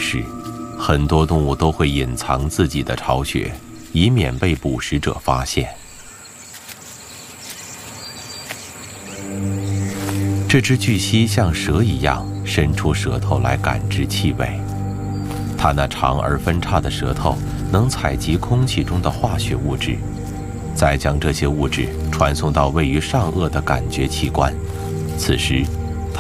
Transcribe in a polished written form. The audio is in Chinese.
时，很多动物都会隐藏自己的巢穴，以免被捕食者发现。这只巨蜥像蛇一样伸出舌头来感知气味，它那长而分叉的舌头能采集空气中的化学物质，再将这些物质传送到位于上颚的感觉器官。此时